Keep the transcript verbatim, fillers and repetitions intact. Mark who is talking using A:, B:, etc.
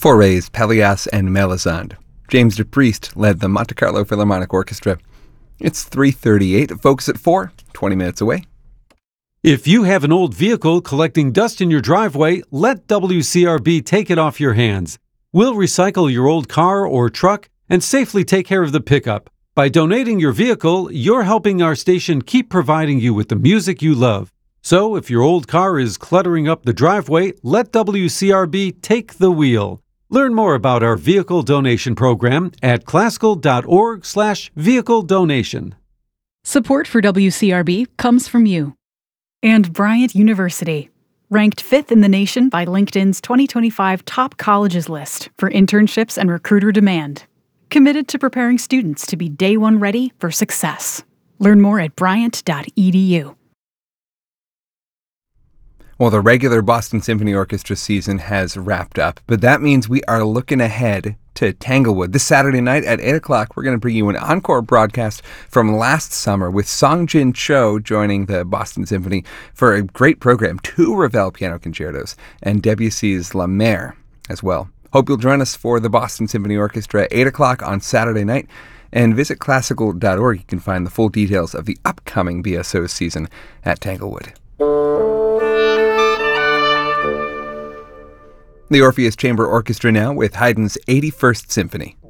A: Faurés, Pelléas, and Melisande. James DePriest led the Monte Carlo Philharmonic Orchestra. It's three thirty-eight. Focus at four, twenty minutes away.
B: If you have an old vehicle collecting dust in your driveway, let W C R B take it off your hands. We'll recycle your old car or truck and safely take care of the pickup. By donating your vehicle, you're helping our station keep providing you with the music you love. So if your old car is cluttering up the driveway, let W C R B take the wheel. Learn more about our vehicle donation program at classical.org slash vehicle donation.
C: Support for W C R B comes from you. And Bryant University, ranked fifth in the nation by LinkedIn's twenty twenty-five Top Colleges list for internships and recruiter demand. Committed to preparing students to be day one ready for success. Learn more at bryant dot e d u.
A: Well, the regular Boston Symphony Orchestra season has wrapped up, but that means we are looking ahead to Tanglewood. This Saturday night at eight o'clock, we're going to bring you an encore broadcast from last summer with Song Jin Cho joining the Boston Symphony for a great program, two Ravel piano concertos, and Debussy's La Mer as well. Hope you'll join us for the Boston Symphony Orchestra at eight o'clock on Saturday night, and visit classical dot org. You can find the full details of the upcoming B S O season at Tanglewood. The Orpheus Chamber Orchestra now with Haydn's eighty-first Symphony.